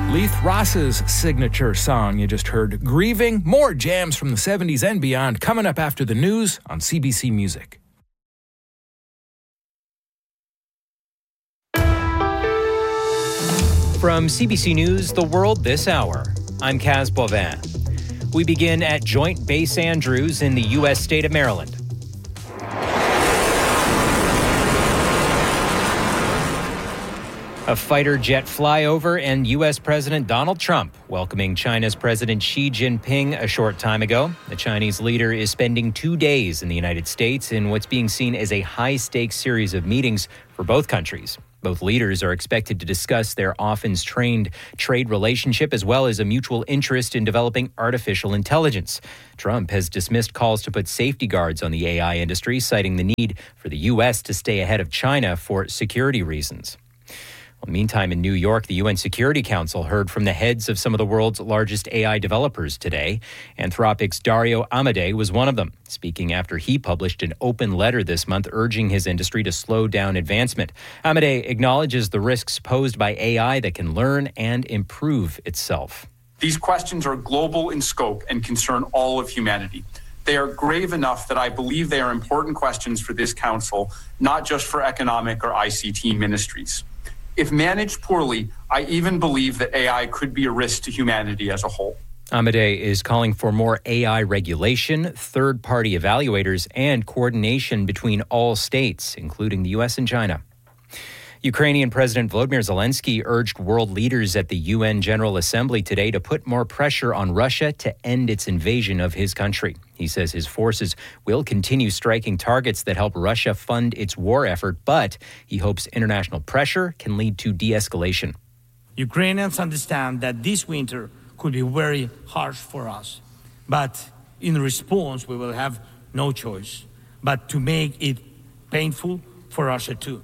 Leith Ross's signature song you just heard, Grieving. More jams from the 70s and beyond coming up after the news on CBC Music. From CBC News, The World This Hour, I'm Kaz Boivin. We begin at Joint Base Andrews in the U.S. state of Maryland. A fighter jet flyover and U.S. President Donald Trump welcoming China's President Xi Jinping a short time ago. The Chinese leader is spending 2 days in the United States in what's being seen as a high-stakes series of meetings for both countries. Both leaders are expected to discuss their often strained trade relationship as well as a mutual interest in developing artificial intelligence. Trump has dismissed calls to put safety guards on the AI industry, citing the need for the U.S. to stay ahead of China for security reasons. Well, meantime, in New York, the UN Security Council heard from the heads of some of the world's largest AI developers today. Anthropic's Dario Amodei was one of them, speaking after he published an open letter this month urging his industry to slow down advancement. Amodei acknowledges the risks posed by AI that can learn and improve itself. These questions are global in scope and concern all of humanity. They are grave enough that I believe they are important questions for this council, not just for economic or ICT ministries. If managed poorly, I even believe that AI could be a risk to humanity as a whole. Amodei is calling for more AI regulation, third-party evaluators, and coordination between all states, including the U.S. and China. Ukrainian President Volodymyr Zelensky urged world leaders at the UN General Assembly today to put more pressure on Russia to end its invasion of his country. He says his forces will continue striking targets that help Russia fund its war effort, but he hopes international pressure can lead to de-escalation. Ukrainians understand that this winter could be very harsh for us, but in response, we will have no choice but to make it painful for Russia too.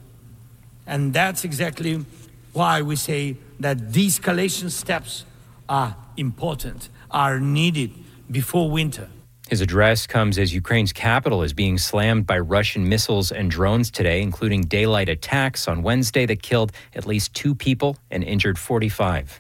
And that's exactly why we say that de-escalation steps are important, are needed before winter. His address comes as Ukraine's capital is being slammed by Russian missiles and drones today, including daylight attacks on Wednesday that killed at least 2 people and injured 45.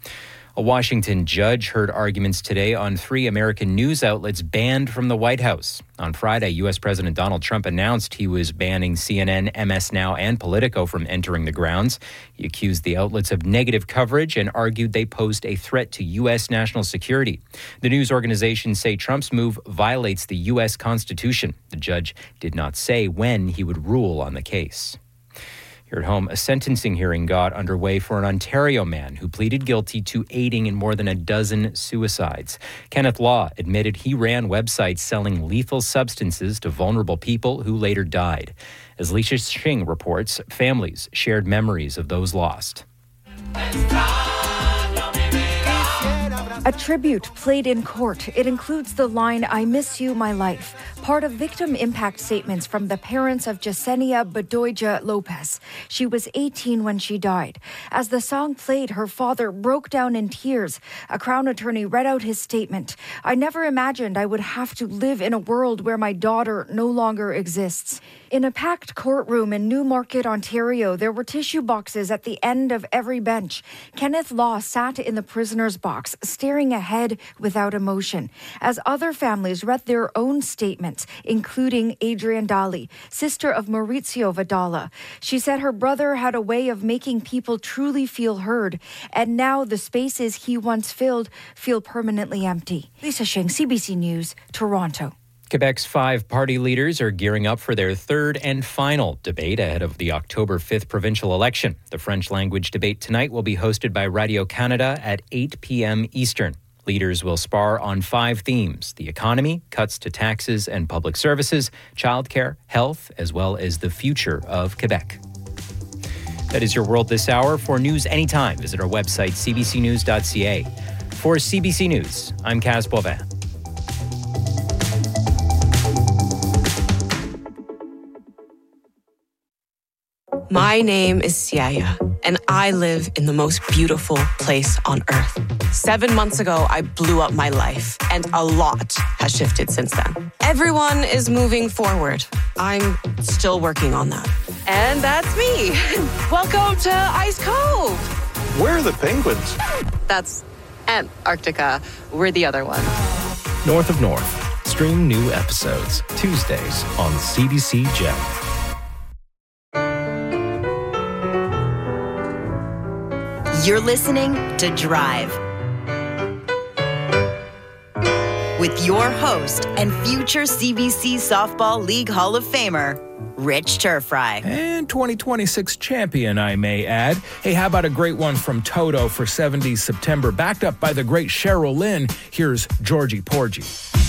A Washington judge heard arguments today on 3 American news outlets banned from the White House. On Friday, U.S. President Donald Trump announced he was banning CNN, MS Now, and Politico from entering the grounds. He accused the outlets of negative coverage and argued they posed a threat to U.S. national security. The news organizations say Trump's move violates the U.S. Constitution. The judge did not say when he would rule on the case. Here at home, a sentencing hearing got underway for an Ontario man who pleaded guilty to aiding in more than a dozen suicides. Kenneth Law admitted he ran websites selling lethal substances to vulnerable people who later died. As Leisha Shing reports, families shared memories of those lost. A tribute played in court. It includes the line, "I miss you, my life," part of victim impact statements from the parents of Yesenia Bedoya Lopez. She was 18 when she died. As the song played, her father broke down in tears. A Crown attorney read out his statement. "I never imagined I would have to live in a world where my daughter no longer exists." In a packed courtroom in Newmarket, Ontario, there were tissue boxes at the end of every bench. Kenneth Law sat in the prisoner's box, staring ahead without emotion, as other families read their own statements, including Adrian Daly, sister of Maurizio Vidala. She said her brother had a way of making people truly feel heard, and now the spaces he once filled feel permanently empty. Lisa Shing, CBC News, Toronto. Quebec's 5 party leaders are gearing up for their third and final debate ahead of the October 5th provincial election. The French language debate tonight will be hosted by Radio-Canada at 8 p.m. Eastern. Leaders will spar on 5 themes: the economy, cuts to taxes and public services, childcare, health, as well as the future of Quebec. That is your World This Hour. For news anytime, visit our website, cbcnews.ca. For CBC News, I'm Kaz Boivin. My name is Siaya, and I live in the most beautiful place on earth. 7 months ago, I blew up my life, and a lot has shifted since then. Everyone is moving forward. I'm still working on that. And that's me. Welcome to Ice Cove. Where are the penguins? That's Antarctica. We're the other one. North of North. Stream new episodes Tuesdays on CBC Gem. You're listening to Drive with your host and future CBC Softball League Hall of Famer, Rich Turfry. And 2026 champion, I may add. Hey, how about a great one from Toto for 70s September, backed up by the great Cheryl Lynn. Here's Georgie Porgy.